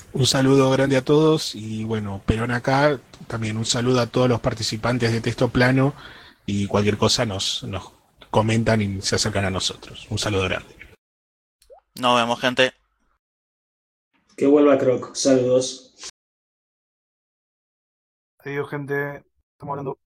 Un saludo grande a todos y bueno, Perón acá, también un saludo a todos los participantes de Texto Plano y cualquier cosa nos comentan y se acercan a nosotros. Un saludo grande. Nos vemos, gente. Que vuelva Croc. Saludos. Adiós, gente. Estamos hablando.